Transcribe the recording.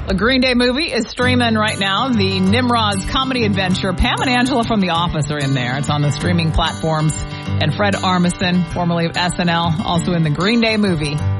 A Green Day movie is streaming right now. The Nimrod's comedy adventure. Pam and Angela from The Office are in there. It's on the streaming platforms. And Fred Armisen, formerly of SNL, also in the Green Day movie.